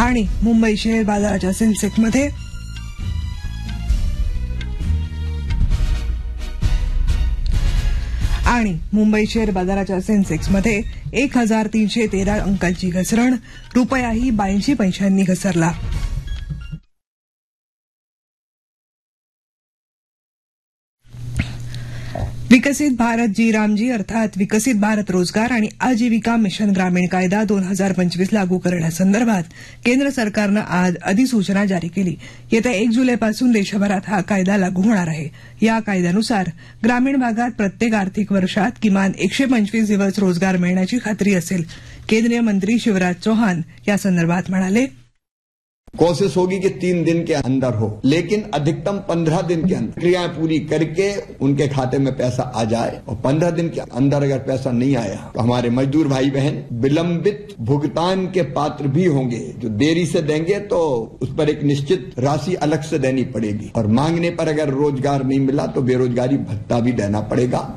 आणि मुंबई शेअर बाजाराच्या सेन्सेक्समध्ये आणि मुंबई शेअर बाजाराच्या सेन्सेक्समध्ये 1313 अंकांची घसरण, रुपयाही 82 पैशांनी घसरला. विकसित भारत जी रामजी अर्थात विकसित भारत रोजगार आणि आजीविका मिशन ग्रामीण कायदा 2025 लागू करण्यासंदर्भात केंद्र सरकारनं आज अधिसूचना जारी केली. येत्या 1 जुलैपासून देशभरात हा कायदा लागू होणार आहे. या कायद्यानुसार ग्रामीण भागात प्रत्येक आर्थिक वर्षात किमान 125 दिवस रोजगार मिळण्याची खात्री असेल. केंद्रीय मंत्री शिवराज चौहान यासंदर्भात म्हणाले, कोशिश होगी कि 3 दिन के अंदर हो, लेकिन अधिकतम 15 दिन के अंदर क्रियाएं पूरी करके उनके खाते में पैसा आ जाए. और 15 दिन के अंदर अगर पैसा नहीं आया तो हमारे मजदूर भाई बहन विलंबित भुगतान के पात्र भी होंगे. जो देरी से देंगे तो उस पर एक निश्चित राशि अलग से देनी पड़ेगी. और मांगने पर अगर रोजगार नहीं मिला तो बेरोजगारी भत्ता भी देना पड़ेगा.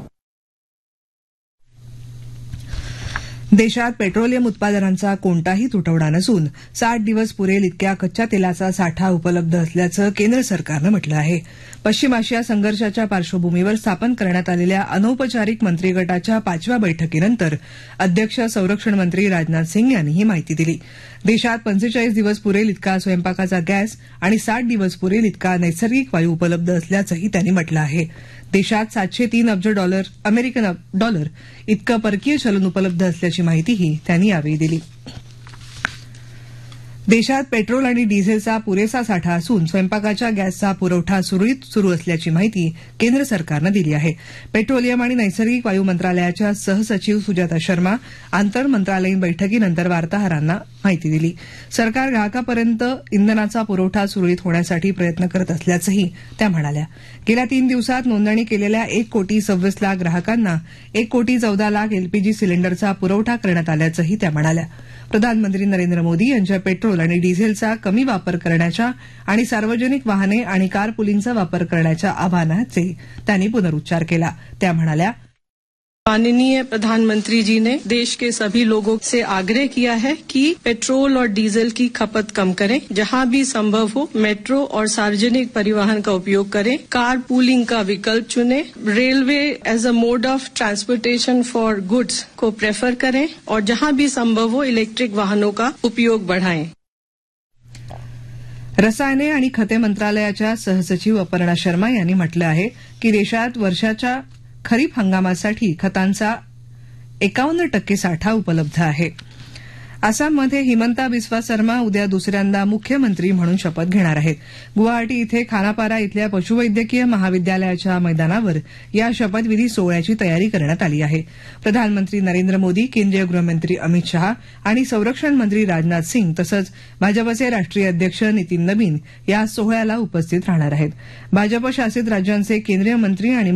देशात पेट्रोलियम उत्पादनांचा कोणताही तुटवडा नसून 60 दिवस पुरेल इतक्या कच्च्या तेलाचा साठा उपलब्ध असल्याचं केंद्र सरकारनं म्हटलं आहे. पश्चिम आशिया संघर्षाच्या पार्श्वभूमीवर स्थापन करण्यात आलेल्या अनौपचारिक मंत्रिगटाच्या 5व्या बैठकीनंतर अध्यक्ष संरक्षण मंत्री राजनाथ सिंग यांनी ही माहिती दिली. देशात 45 दिवस पुरेल इतका स्वयंपाकाचा गॅस आणि 60 दिवस पुरेल इतका नैसर्गिक वायू उपलब्ध असल्याचंही त्यांनी म्हटलं आहे. देशात 703 अब्ज अमेरिकन डॉलर इतकं परकीय चलन उपलब्ध असल्याची माहितीही त्यांनी यावेळी दिली. देशात पेट्रोल आणि डिझेलचा पुरेसा साठा असून स्वयंपाकाच्या गॅसचा पुरवठा सुरळीत सुरू असल्याची माहिती केंद्र सरकारनं दिली आहे. पेट्रोलियम आणि नैसर्गिक वायू मंत्रालयाच्या सहसचिव सुजाता शर्मा आंतर मंत्रालयीन बैठकीनंतर वार्ताहरांना माहिती दिली. सरकार ग्राहकापर्यंत इंधनाचा पुरवठा सुरळीत होण्यासाठी प्रयत्न करत असल्याचंही त्या म्हणाल्या. गेल्या 3 दिवसात नोंदणी केलेल्या 1,26,00,000 ग्राहकांना 1,14,00,000 एलपीजी सिलेंडरचा पुरवठा करण्यात आल्याचंही त्या म्हणाल्या. प्रधानमंत्री नरेंद्र मोदी यांच्या पेट्रोल आणि डिझेलचा कमी वापर करण्याच्या आणि सार्वजनिक वाहने आणि कार पुलिंगचा वापर करण्याच्या आवाहनाचे त्यांनी पुनरुच्चार केला. त्या म्हणाल्या, माननीय प्रधानमंत्री जी ने देश के सभी लोगों से आग्रह किया है कि पेट्रोल और डीजल की खपत कम करें. जहां भी संभव हो मेट्रो और सार्वजनिक परिवहन का उपयोग करें. कार पूलिंग का विकल्प चुनें. Railway as a mode of transportation for goods को प्रेफर करें और जहां भी संभव हो इलेक्ट्रिक वाहनों का उपयोग बढ़ाएं. रसायने आणि खते मंत्रालयाच्या सहसचिव अपर्णा शर्मा यांनी म्हटलं आहे की देशात वर्षाच्या खरीप हंगामासाठी खतांचा 51% साठा उपलब्ध आहे. आसाममध्ये हिमंता बिस्वा शर्मा उद्या दुसऱ्यांदा मुख्यमंत्री म्हणून शपथ घेणार आहेत. गुवाहाटी इथे खानापारा इथल्या पशुवैद्यकीय महाविद्यालयाच्या मैदानावर या शपथविधी सोहळ्याची तयारी करण्यात आली आहे. प्रधानमंत्री नरेंद्र मोदी, केंद्रीय गृहमंत्री अमित शहा आणि संरक्षण मंत्री राजनाथ सिंग तसंच भाजपचे राष्ट्रीय अध्यक्ष नितीन नवीन या सोहळ्याला उपस्थित राहणार आहेत. भाजप शासित राज्यांचे केंद्रीय मंत्री आणि